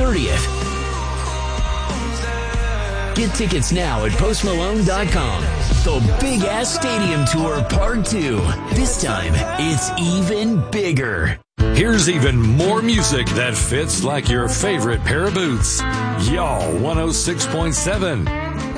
30th. Get tickets now at postmalone.com. The Big Ass Stadium Tour Part 2. This time, it's even bigger. Here's even more music that fits like your favorite pair of boots. Y'all 106.7.